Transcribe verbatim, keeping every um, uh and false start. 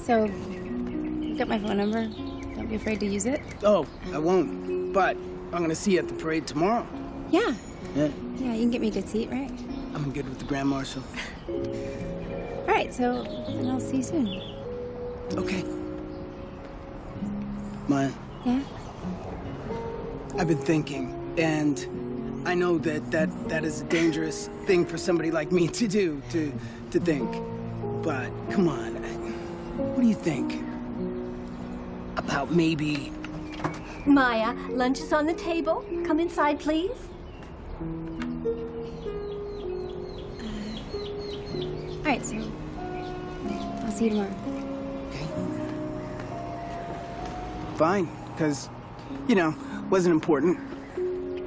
So, you got my phone number? Don't be afraid to use it. Oh, I won't. But I'm gonna see you at the parade tomorrow. Yeah. Yeah? Yeah, you can get me a good seat, right? I'm good with the Grand Marshal. All right, so then I'll see you soon. Okay. Maya? Yeah? I've been thinking, and I know that, that that is a dangerous thing for somebody like me to do, to, to think. But, come on, what do you think about maybe... Maya, lunch is on the table. Come inside, please. All right, so I'll see you tomorrow. Okay. Fine, because, you know, wasn't important.